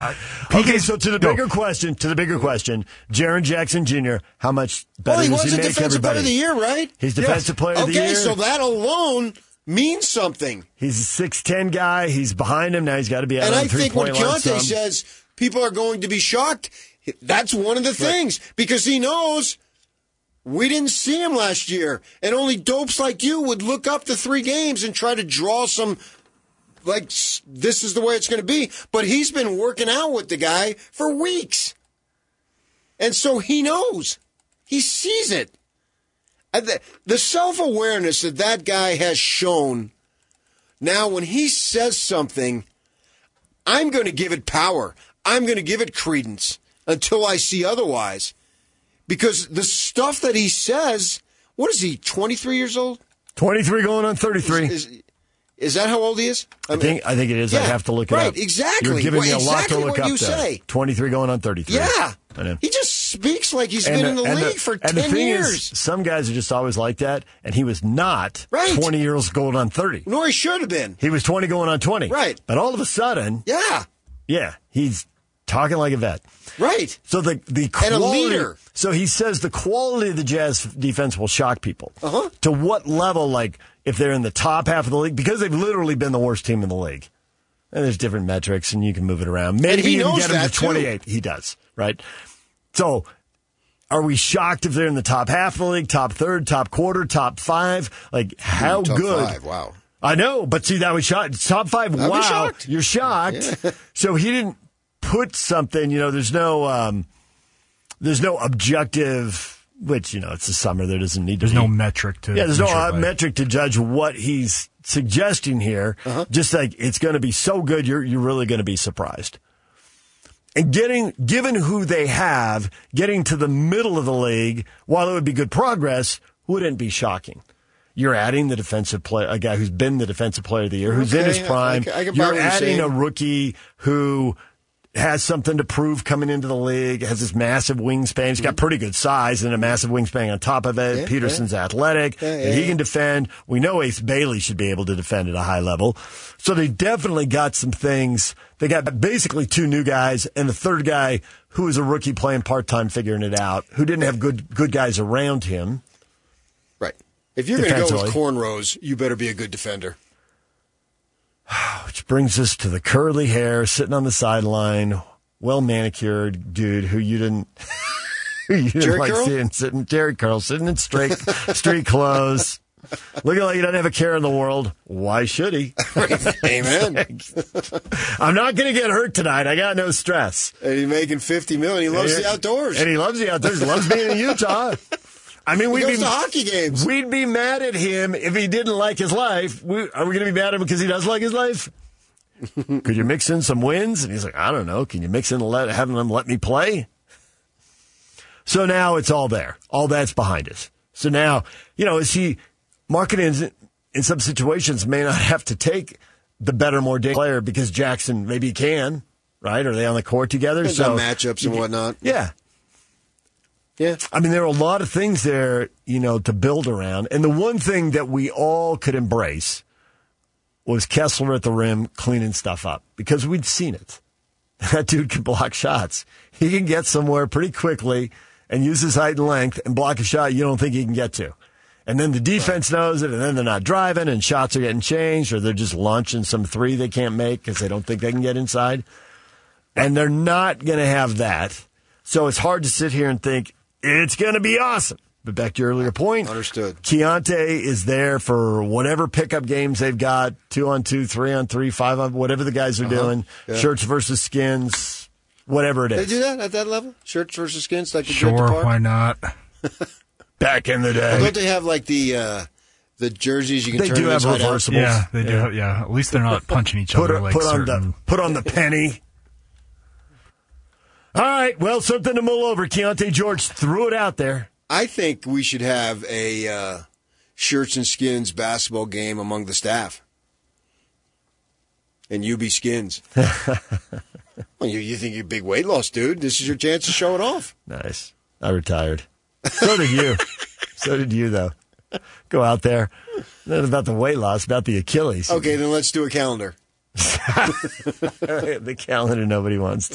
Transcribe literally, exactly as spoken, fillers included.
Okay, so to the bigger question, to the bigger question, Jaren Jackson Junior, how much better well, he does was he a make defensive everybody? player of the year, right? He's defensive yeah. player of okay, the year. Okay, so that alone means something. He's a six ten guy. He's behind him. Now he's got to be out and on I think when three-point line Keontae some. says people are going to be shocked, that's one of the things. Right. Because he knows we didn't see him last year. And only dopes like you would look up the three games and try to draw some, like, this is the way it's going to be. But he's been working out with the guy for weeks. And so he knows. He sees it. The self-awareness that that guy has shown, now when he says something, I'm going to give it power. I'm going to give it credence until I see otherwise. Because the stuff that he says, what is he, twenty-three years old? twenty-three going on thirty-three. Is, is, is that how old he is? I, I mean, think I think it is. yeah, I have to look it right, up. Right, exactly. You're giving well, me a exactly lot to look what up you there. say. twenty-three going on thirty-three. Yeah. I know. He just speaks like he's and been the, in the and league the, for and ten the thing years. Is, some guys are just always like that, and he was not right. twenty years going on thirty. Nor he should have been. He was twenty going on twenty. Right. But all of a sudden, yeah, yeah, he's talking like a vet. Right. So the the quality, and a leader. So he says the quality of the Jazz defense will shock people. Uh-huh. To what level? Like if they're in the top half of the league, because they've literally been the worst team in the league. And there's different metrics, and you can move it around. Maybe he you can knows get him that to twenty-eight. too. He does, right? So are we shocked if they're in the top half of the league, top third, top quarter, top five? Like how Ooh, top good? Five, wow. I know, but see that was shocked. Top five. I'll wow, be shocked. You're shocked. Yeah. So he didn't put something. You know, there's no, um, there's no objective. Which, you know, it's the summer. There doesn't need to There's be. no metric to Yeah, there's no uh, by. metric to judge what he's suggesting here. Uh-huh. Just like it's going to be so good, you're you're really going to be surprised. And getting, given who they have, getting to the middle of the league, while it would be good progress, wouldn't be shocking. You're adding the defensive player, a guy who's been the defensive player of the year, who's okay, in his prime. I, I, I can you're buy what you're adding saying. a rookie who has something to prove coming into the league, has this massive wingspan. He's got pretty good size and a massive wingspan on top of it. Yeah, Peterson's yeah. athletic. Yeah, yeah, he yeah. can defend. We know Ace Bailey should be able to defend at a high level. So they definitely got some things. They got basically two new guys and the third guy who was a rookie playing part-time figuring it out, who didn't have good good guys around him. Right. If you're going to go with cornrows, you better be a good defender. Which brings us to the curly hair, sitting on the sideline, well manicured dude who you didn't, who you didn't Jerry like Curl? seeing sitting, Jerry Curl sitting in straight street clothes, looking like he doesn't have a care in the world. Why should he? Amen. I'm not going to get hurt tonight. I got no stress. And he's making fifty million. He loves and, the outdoors. and he loves the outdoors. He loves being in Utah. I mean, he we'd goes be to hockey games. We'd be mad at him if he didn't like his life. We, are we going to be mad at him because he does like his life? Could you mix in some wins? And he's like, I don't know. Can you mix in let, having them let me play? So now it's all there. All that's behind us. So now, you know, is he marketing in some situations may not have to take the better, more dangerous player because Jackson maybe can, right? Are they on the court together? There's so no matchups and whatnot. Yeah. Yeah. I mean, there are a lot of things there, you know, to build around. And the one thing that we all could embrace was Kessler at the rim cleaning stuff up because we'd seen it. That dude can block shots. He can get somewhere pretty quickly and use his height and length and block a shot you don't think he can get to. And then the defense right. knows it, and then they're not driving, and shots are getting changed, or they're just launching some three they can't make because they don't think they can get inside. And they're not going to have that. So it's hard to sit here and think, it's going to be awesome. But back to your earlier point. Understood. Keontae is there for whatever pickup games they've got, two on two, three on three, five on, whatever the guys are uh-huh. doing, yeah. shirts versus skins, whatever it is. They do that at that level? Shirts versus skins like they sure, do at the park? Why not? Back in the day. Well, don't they have like the uh, the jerseys you can they turn do have inside reversibles. out? Yeah, they yeah. do. Yeah, at least they're not punching each put other a, like put certain... on the Put on the penny. All right, well, something to mull over. Keontae George threw it out there. I think we should have a uh, shirts and skins basketball game among the staff. And you be skins. Well, you, you think you're big weight loss, dude. This is your chance to show it off. Nice. I retired. So did you. So did you, though. Go out there. Not about the weight loss, about the Achilles. Okay, then let's do a calendar. The calendar nobody wants